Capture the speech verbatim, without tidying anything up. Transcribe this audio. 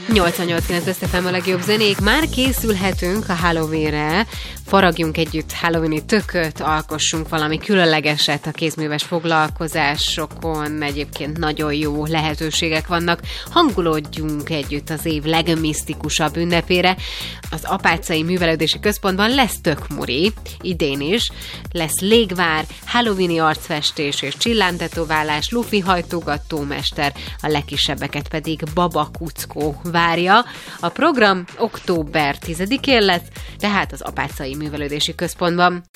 nyolcvannyolc kilenc es ef em a legjobb zenék. Már készülhetünk a Halloweenre. Faragjunk együtt Halloweeni tököt, alkossunk valami különlegeset a kézműves foglalkozásokon. Egyébként nagyon jó lehetőségek vannak. Hangulódjunk együtt az év legmisztikusabb ünnepére. Az Apáczai Művelődési Központban lesz tökmuri, idén is. Lesz légvár, halloweeni arcfestés és csillántetoválás, lufi hajtogatómester, a legkisebbeket pedig Baba Kuckó várja. A program október tizedikén lesz, tehát az Apáczai Művelődési Központban.